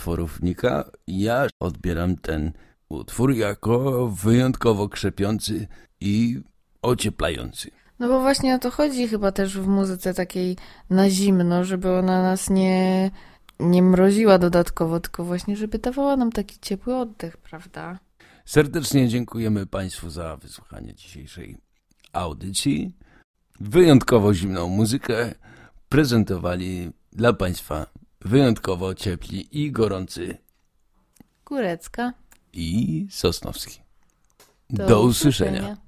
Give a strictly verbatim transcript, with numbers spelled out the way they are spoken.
utworów Nika, ja odbieram ten utwór jako wyjątkowo krzepiący i ocieplający. No bo właśnie o to chodzi chyba też w muzyce takiej na zimno, żeby ona nas nie, nie mroziła dodatkowo, tylko właśnie żeby dawała nam taki ciepły oddech, prawda? Serdecznie dziękujemy Państwu za wysłuchanie dzisiejszej audycji. Wyjątkowo zimną muzykę prezentowali dla Państwa wyjątkowo ciepli i gorący Górecka i Sosnowski. Do Do usłyszenia. usłyszenia.